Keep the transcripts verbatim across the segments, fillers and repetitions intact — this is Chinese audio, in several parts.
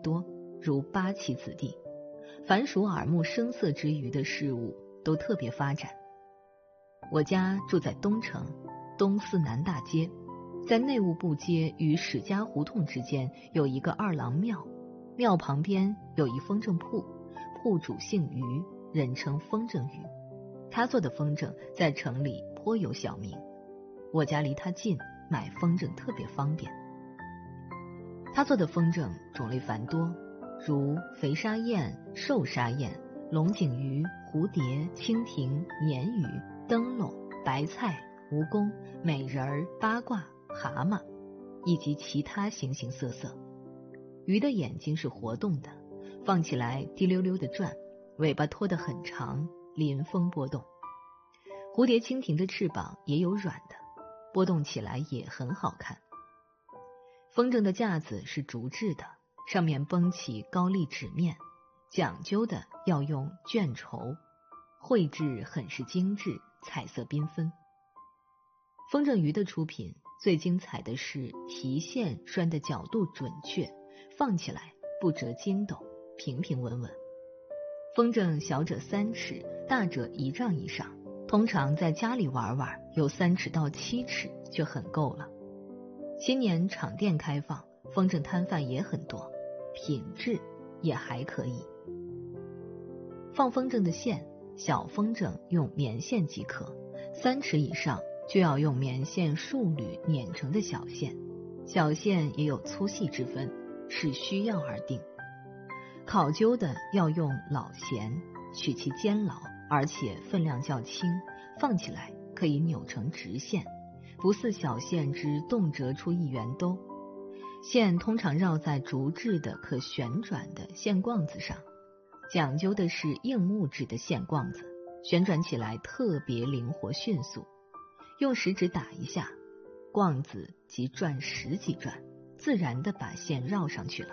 多，如八旗子弟，凡属耳目生色之余的事物都特别发展。我家住在东城东四南大街，在内务部街与史家胡同之间有一个二郎庙，庙旁边有一风筝铺，铺主姓于，人称风筝于。他做的风筝在城里颇有小名，我家离他近，买风筝特别方便。他做的风筝种类繁多，如肥沙燕、瘦沙燕、龙井鱼、蝴蝶、蜻蜓、鲶鱼、灯笼、白菜、蜈蚣、美人儿、八卦、蛤蟆，以及其他形形色色。鱼的眼睛是活动的，放起来滴溜溜的转，尾巴拖得很长，临风波动。蝴蝶、蜻蜓的翅膀也有软的，波动起来也很好看。风筝的架子是竹制的，上面绷起高丽纸面，讲究的要用绢绸，绘制很是精致，彩色缤纷。风筝鱼的出品最精彩的是提线拴的角度准确，放起来不折筋斗，平平稳稳。风筝小者三尺，大者一丈以上，通常在家里玩玩，有三尺到七尺就很够了。新年场店开放，风筝摊贩也很多，品质也还可以。放风筝的线，小风筝用棉线即可，三尺以上就要用棉线数缕捻成的小线，小线也有粗细之分，是需要而定。考究的要用老弦，取其尖老，而且分量较轻，放起来可以扭成直线，不似小线之动折出一圆兜。线通常绕在竹制的可旋转的线逛子上，讲究的是硬木质的线逛子，旋转起来特别灵活迅速，用食指打一下，逛子即转十几转，自然地把线绕上去了。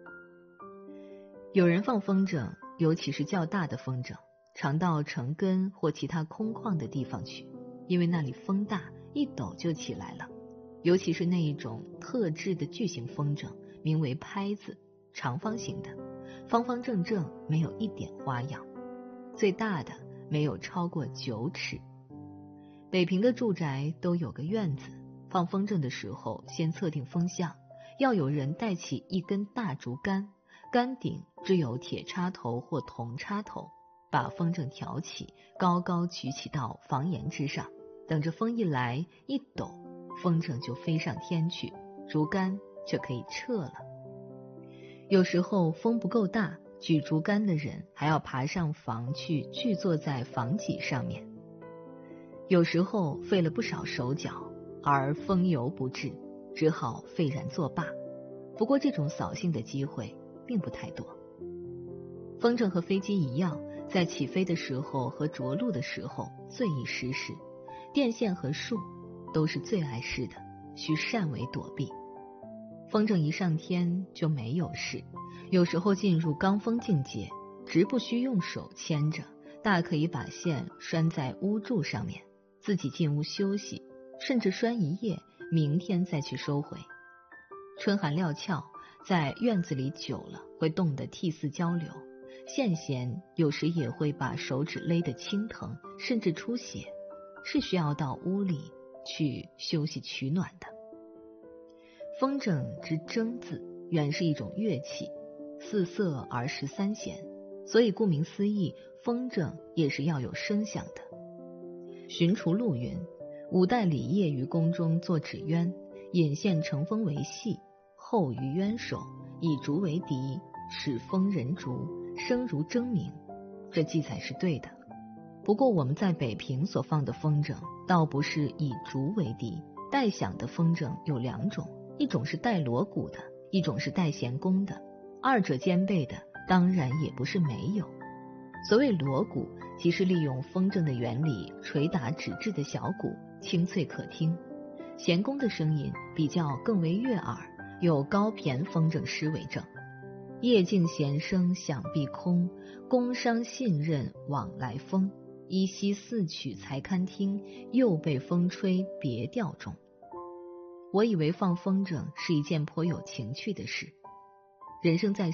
有人放风筝，尤其是较大的风筝，常到城根或其他空旷的地方去，因为那里风大，一抖就起来了。尤其是那一种特制的巨型风筝，名为拍子，长方形的，方方正正，没有一点花样，最大的没有超过九尺。北平的住宅都有个院子，放风筝的时候先测定风向，要有人带起一根大竹竿，竿顶只有铁插头或铜插头，把风筝挑起，高高举起到房檐之上，等着风一来一抖，风筝就飞上天去，竹竿就可以撤了。有时候风不够大，举竹竿的人还要爬上房去聚坐在房脊上面。有时候费了不少手脚，而风油不至，只好废然作罢。不过这种扫兴的机会并不太多。风筝和飞机一样，在起飞的时候和着陆的时候最易失事，电线和树都是最碍事的，需善为躲避。风筝一上天就没有事，有时候进入罡风境界，直不需用手牵着，大可以把线拴在屋柱上面，自己进屋休息，甚至拴一夜，明天再去收回。春寒料峭，在院子里久了会冻得涕泗交流，线弦有时也会把手指勒得青疼，甚至出血，是需要到屋里去休息取暖的。风筝之筝字原是一种乐器，四色而十三弦，所以顾名思义，风筝也是要有声响的。荀除录云，五代李业于宫中作纸鸢，引线乘风为戏，后于鸢首，以竹为笛，使风人竹，声如筝鸣。这记载是对的。不过我们在北平所放的风筝倒不是以竹为笛，带响的风筝有两种，一种是带锣鼓的，一种是带弦弓的，二者兼备的当然也不是没有。所谓锣鼓，即是利用风筝的原理捶打纸质的小鼓，清脆可听。弦弓的声音比较更为悦耳，有高骈风筝诗为证：夜静弦声响碧空，宫商信任往来风，依稀四曲才堪听，又被风吹别调中。我以为放风筝是一件颇有情趣的事，人生在